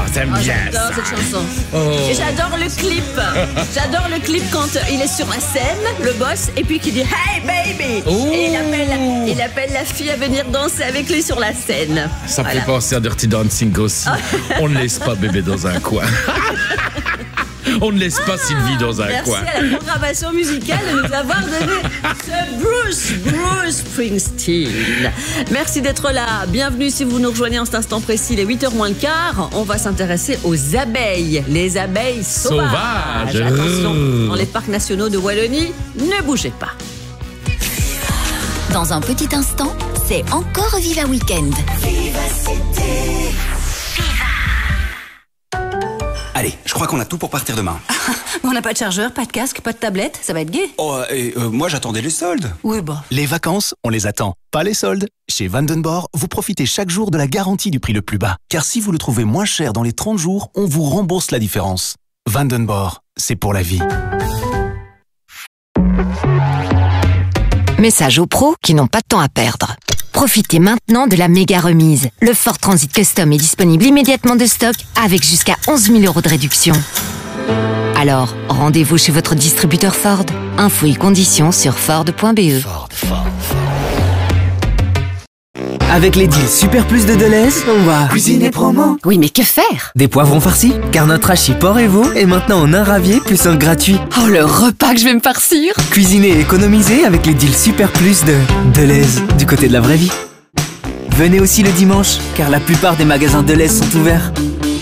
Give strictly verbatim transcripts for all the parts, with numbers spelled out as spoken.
t'aimes Ah, bien j'adore ça. cette chanson. Oh. Et j'adore le clip. J'adore le clip quand il est sur la scène, le boss, et puis qu'il dit Hey baby Oh. Et il appelle, il appelle la fille à venir danser avec lui sur la scène. Ça me Voilà. fait penser à Dirty Dancing aussi. On ne laisse pas bébé dans un coin. On ne laisse pas Sylvie dans un Merci coin. à la programmation musicale de nous avoir donné ce Bruce, Bruce Springsteen. Merci d'être là. Bienvenue si vous nous rejoignez en cet instant précis, les huit heures moins le quart. On va s'intéresser aux abeilles. Les abeilles sauvages. Sauvages. Attention, dans les parcs nationaux de Wallonie, ne bougez pas. Dans un petit instant, c'est encore Viva Weekend. Allez, je crois qu'on a tout pour partir demain. On n'a pas de chargeur, pas de casque, pas de tablette, ça va être gai. Oh, et euh, moi j'attendais les soldes. Oui, bah. Les vacances, on les attend, pas les soldes. Chez Vandenborg, vous profitez chaque jour de la garantie du prix le plus bas. Car si vous le trouvez moins cher dans les trente jours, on vous rembourse la différence. Vandenborg, c'est pour la vie. Message aux pros qui n'ont pas de temps à perdre. Profitez maintenant de la méga remise. Le Ford Transit Custom est disponible immédiatement de stock avec jusqu'à onze mille euros de réduction. Alors, rendez-vous chez votre distributeur Ford. Infos et conditions sur ford point b e. Ford, Ford, Ford. Avec les deals Super Plus de Deleuze, on va cuisiner promo. Oui, mais que faire? Des poivrons farcis, car notre hachis porc et veau est maintenant en un ravier plus un gratuit. Oh, le repas que je vais me farcir! Cuisiner et économiser avec les deals Super Plus de Deleuze, du côté de la vraie vie. Venez aussi le dimanche, car la plupart des magasins Deleuze sont ouverts.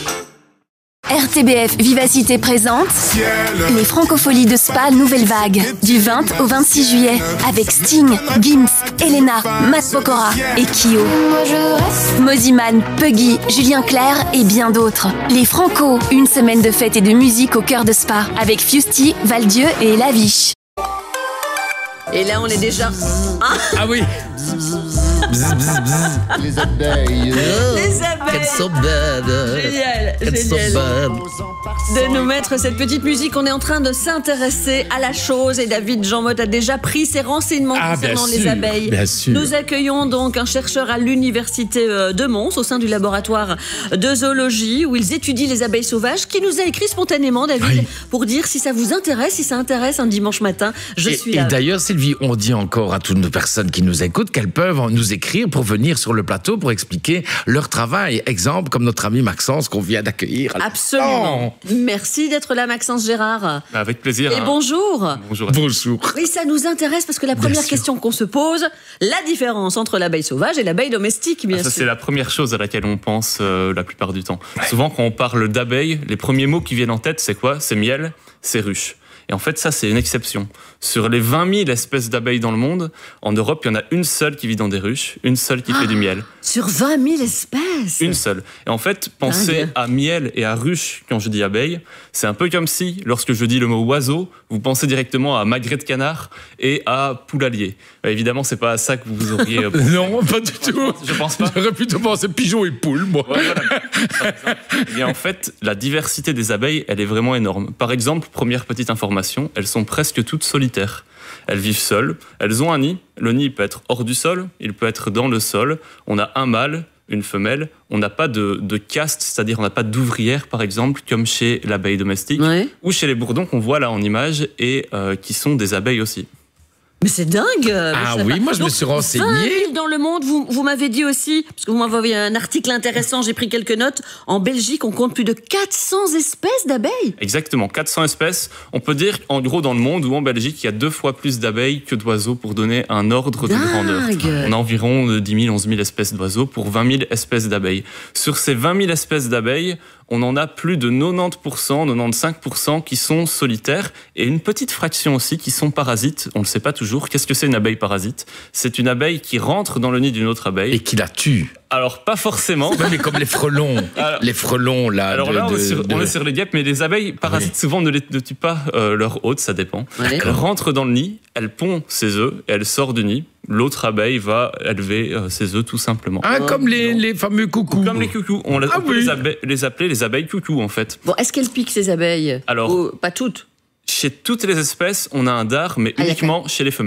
R T B F Vivacité présente les Francopholies de Spa Nouvelle Vague du vingt au vingt-six juillet avec Sting, Gims, Elena, Matt Pokora et Kyo. Moziman, Puggy, Julien Clerc et bien d'autres. Les Franco, une semaine de fête et de musique au cœur de Spa avec Fusty, Valdieu et Laviche. Et là, on est déjà. Ah oui. Bzz, bzz, bzz. Les abeilles. Les abeilles. It's so bad. Génial, It's so génial. bad. De nous mettre cette petite musique, on est en train de s'intéresser à la chose et David Jean-Motte a déjà pris ses renseignements Ah, bien concernant les sûr, abeilles. bien sûr. Nous accueillons donc un chercheur à l'université de Mons au sein du laboratoire de zoologie où ils étudient les abeilles sauvages qui nous a écrit spontanément, David, Oui. pour dire si ça vous intéresse, si ça intéresse un dimanche matin, je Et, suis et là. d'ailleurs, Sylvie, on dit encore à toutes nos personnes qui nous écoutent qu'elles peuvent nous écrire pour venir sur le plateau pour expliquer leur travail. Exemple, comme notre ami Maxence qu'on vient d'accueillir. Absolument. Merci d'être là, Maxence Gérard. Avec plaisir. Et hein. bonjour. Bonjour. Bonjour. Oui, ça nous intéresse parce que la première sûr. question qu'on se pose, la différence entre l'abeille sauvage et l'abeille domestique, bien Ah, ça, sûr. c'est la première chose à laquelle on pense euh, la plupart du temps. Souvent, quand on parle d'abeilles, les premiers mots qui viennent en tête, c'est quoi? C'est miel, c'est ruche. Et en fait, ça, c'est une exception. Sur les vingt mille espèces d'abeilles dans le monde, en Europe, il y en a une seule qui vit dans des ruches, une seule qui fait du miel. Sur vingt mille espèces. Une seule. Et en fait, penser Dingue. à miel et à ruche quand je dis abeille, c'est un peu comme si, lorsque je dis le mot oiseau, vous pensez directement à magret de canard et à poulalier. Bah, évidemment, c'est pas à ça que vous auriez... euh, Non, pas du tout. Je pense pas. J'aurais plutôt pensé pigeon et poule, moi. Ouais, voilà. Et en fait, la diversité des abeilles, elle est vraiment énorme. Par exemple, première petite information, elles sont presque toutes solitaires. Elles vivent seules, elles ont un nid. Le nid peut être hors du sol, il peut être dans le sol. On a un mâle, une femelle. On n'a pas de, de caste, c'est-à-dire on n'a pas d'ouvrière, par exemple, comme chez l'abeille domestique, Ouais. ou chez les bourdons qu'on voit là en image et euh, qui sont des abeilles aussi. Mais c'est dingue. Ah je sais oui, pas. moi, je me Donc, suis renseigné. vingt mille dans le monde, vous, vous m'avez dit aussi, parce que vous m'avez envoyé un article intéressant, j'ai pris quelques notes. En Belgique, on compte plus de quatre cents espèces d'abeilles. Exactement, quatre cents espèces. On peut dire en gros dans le monde ou en Belgique, il y a deux fois plus d'abeilles que d'oiseaux pour donner un ordre de Dingue. grandeur. On a environ dix mille, onze mille espèces d'oiseaux pour vingt mille espèces d'abeilles. Sur ces vingt mille espèces d'abeilles, on en a plus de quatre-vingt-dix pour cent, quatre-vingt-quinze pour cent qui sont solitaires et une petite fraction aussi qui sont parasites. On ne le sait pas toujours. Qu'est-ce que c'est une abeille parasite? C'est une abeille qui rentre dans le nid d'une autre abeille. Et qui la tue. Alors, pas forcément. Ouais, mais comme les frelons. Alors- les frelons, là. Alors de- là, on, de- est sur, de- on est sur les guêpes, mais les abeilles parasites, souvent, ne, les, ne tuent pas euh, leur hôte, ça dépend. Ouais. Elle rentre dans le nid, elle pond ses œufs, et elle sort du nid. L'autre abeille va élever euh, ses œufs, tout simplement. Ah, comme les, les fameux coucous. Comme les coucous. On, les- Ah on peut oui. les, abe- les appeler les abeilles coucous, en fait. Bon, est-ce qu'elles piquent ces abeilles? Alors- Ou pas toutes. Chez toutes les espèces, on a un dard, mais Ah, uniquement chez les femelles.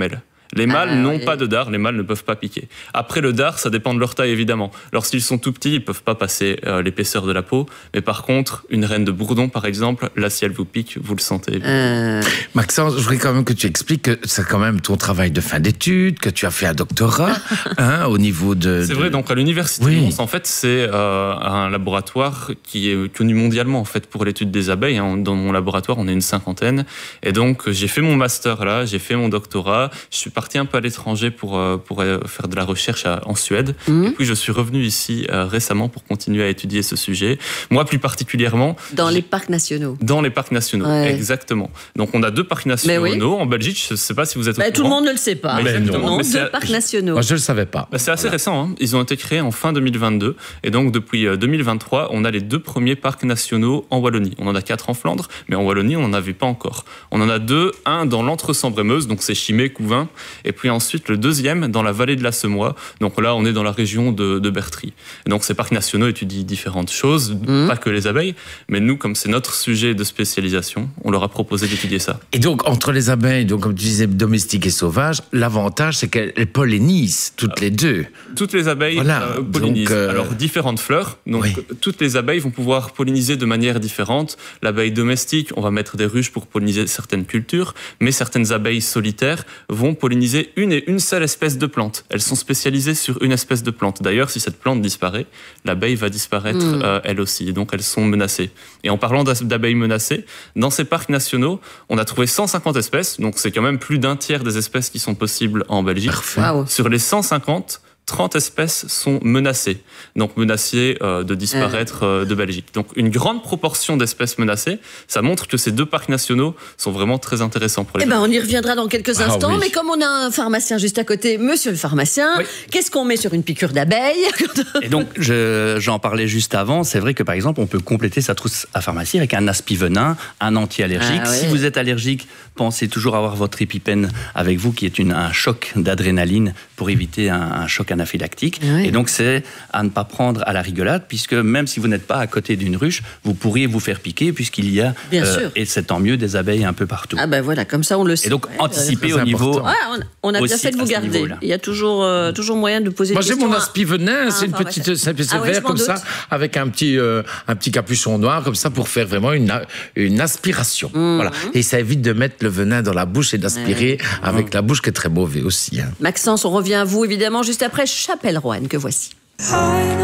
Les mâles Ah, n'ont oui. pas de dard, les mâles ne peuvent pas piquer. Après le dard, ça dépend de leur taille évidemment. Lorsqu'ils sont tout petits, ils peuvent pas passer euh, l'épaisseur de la peau, mais par contre, une reine de bourdon par exemple, là si elle vous pique, vous le sentez. Euh, Maxence, je voudrais quand même que tu expliques que c'est quand même ton travail de fin d'études, que tu as fait un doctorat hein, au niveau de... C'est de- vrai, donc à l'université Oui. de Mons, en fait, c'est euh, un laboratoire qui est connu mondialement en fait pour l'étude des abeilles. Hein. Dans mon laboratoire, on est une cinquantaine, et donc j'ai fait mon master là, j'ai fait mon doctorat. Je suis parti un peu à l'étranger pour euh, pour euh, faire de la recherche à, en Suède, Mhm. et puis je suis revenu ici euh, récemment pour continuer à étudier ce sujet. Moi, plus particulièrement, dans j'ai- les parcs nationaux. dans les parcs nationaux, Ouais. exactement. Donc on a deux parcs nationaux Mais oui. en Belgique. Je ne sais pas si vous êtes au Bah, tout le courant. monde ne le sait pas. Mais exactement. Non, Mais deux c'est- parcs nationaux. Moi, je ne le savais pas. Bah, c'est assez récent, hein. Ils ont été créés en fin deux mille vingt-deux, et donc depuis euh, deux mille vingt-trois, on a les deux premiers parcs nationaux en Wallonie. On en a quatre en Flandre, mais en Wallonie, on n'en avait pas encore. On en a deux, un dans l'Entre-Sambre-et-Meuse, donc c'est Chimay, Couvain, et puis ensuite le deuxième dans la vallée de la Semois, donc là on est dans la région de, de Bertry. Et donc ces parcs nationaux étudient différentes choses, Mmh. pas que les abeilles, mais nous, comme c'est notre sujet de spécialisation, on leur a proposé d'étudier ça. Et donc, entre les abeilles, donc, comme tu disais, domestiques et sauvages, l'avantage, c'est qu'elles pollinisent toutes les deux. Toutes les abeilles Voilà, euh, pollinisent. donc, euh, Alors, différentes fleurs. Donc, oui. toutes les abeilles vont pouvoir polliniser de manière différente. L'abeille domestique, on va mettre des ruches pour polliniser certaines cultures, mais certaines abeilles solitaires vont polliniser une et une seule espèce de plante. Elles sont spécialisées sur une espèce de plante. D'ailleurs, si cette plante disparaît, l'abeille va disparaître Mm. euh, elle aussi. Et donc, elles sont menacées. Et en parlant d'as- d'abeilles menacées, dans ces parcs nationaux, on a trouvé cent cinquante espèces. Donc, c'est quand même plus d'un tiers des espèces qui sont possibles en Belgique. Waouh. Sur les cent cinquante, trente espèces sont menacées, donc menacées euh, de disparaître euh, de Belgique. Donc une grande proportion d'espèces menacées, ça montre que ces deux parcs nationaux sont vraiment très intéressants pour les Eh ben, gens. on y reviendra dans quelques Ah instants, oui. mais comme on a un pharmacien juste à côté, monsieur le pharmacien, Oui. qu'est-ce qu'on met sur une piqûre d'abeille? Et donc, je- j'en parlais juste avant. C'est vrai que, par exemple, on peut compléter sa trousse à pharmacie avec un aspi-venin, un anti-allergique. Ah ouais. Si vous êtes allergique, pensez toujours avoir votre épipène avec vous, qui est une, un choc d'adrénaline pour éviter un, un choc anaphylactique. Ouais. Et donc, c'est à ne pas prendre à la rigolade, puisque même si vous n'êtes pas à côté d'une ruche, vous pourriez vous faire piquer, puisqu'il y a, Bien sûr. et c'est tant mieux, des abeilles un peu partout. Ah ben voilà, comme ça on le sait. Et donc, Ouais, anticiper très au niveau... important. Ouais, on, on a bien Aussi fait de vous à ce garder. niveau-là. Il y a toujours, euh, toujours moyen de poser Moi, des j'ai questions. mon à- aspi-venin, à c'est un une pharmacien. petite, c'est c'est Ah ouais, je vert m'en comme ça, doute. avec un petit, euh, un petit capuchon noir, comme ça, pour faire vraiment une, a- une aspiration. Mmh. Voilà. Et ça évite de mettre le venin dans la bouche et d'aspirer avec la bouche qui est très mauvais aussi. hein. Maxence, on revient à vous évidemment juste après Chapelle Roanne que voici.